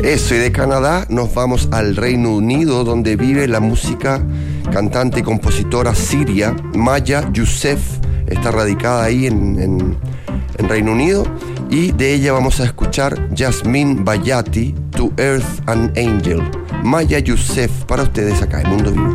Eso, y de Canadá nos vamos al Reino Unido, donde vive la música, cantante y compositora siria Maya Youssef. Está radicada ahí en Reino Unido, y de ella vamos a escuchar Yasmine Bayati, To Earth an Angel. Maya Youssef para ustedes acá en Mundo Vivo.